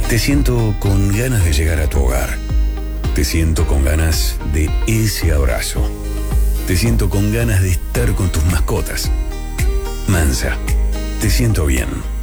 Te siento con ganas de llegar a tu hogar. Te siento con ganas de ese abrazo. Te siento con ganas de estar con tus mascotas. Mansa, te siento bien.